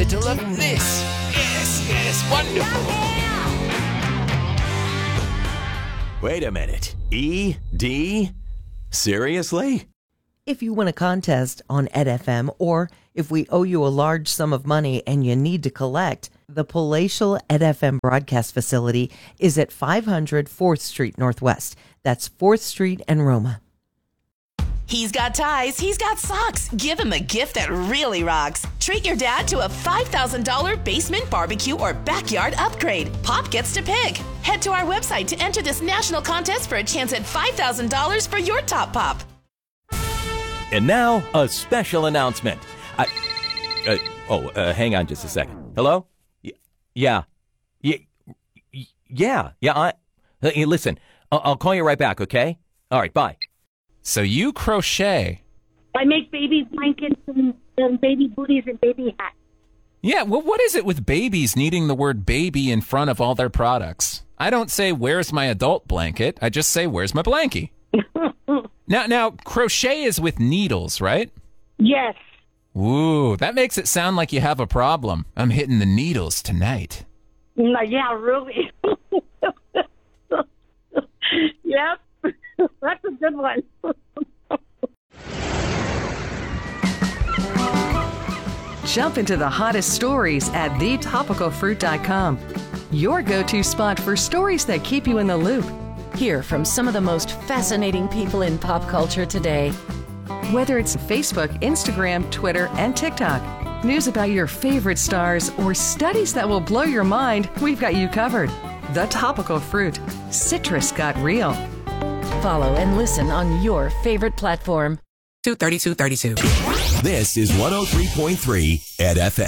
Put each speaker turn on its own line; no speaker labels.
to love this. Yes, wonderful.
Wait a minute. ED? Seriously?
If you win a contest on EdFM, or if we owe you a large sum of money and you need to collect, the Palatial EdFM broadcast facility is at 500 4th Street Northwest. That's 4th Street and Roma.
He's got ties, he's got socks. Give him a gift that really rocks. Treat your dad to a $5,000 basement barbecue or backyard upgrade. Pop gets to pick. Head to our website to enter this national contest for a chance at $5,000 for your top pop.
And now, a special announcement. Hang on just a second. Hello? Yeah. Listen, I'll call you right back, okay? All right, bye.
So you crochet.
I make baby blankets and baby booties and baby hats.
Yeah, well, what is it with babies needing the word baby in front of all their products? I don't say, where's my adult blanket? I just say, where's my blankie? Now, crochet is with needles, right?
Yes.
Ooh, that makes it sound like you have a problem. I'm hitting the needles tonight.
No, yeah, really. Yep. That's a good one.
Jump into the hottest stories at thetopicalfruit.com. Your go-to spot for stories that keep you in the loop.
Hear from some of the most fascinating people in pop culture today.
Whether it's Facebook, Instagram, Twitter, and TikTok, news about your favorite stars, or studies that will blow your mind, we've got you covered. The Topical Fruit. Citrus got real.
Follow and listen on your favorite platform.
23232.
This is 103.3 EdFM.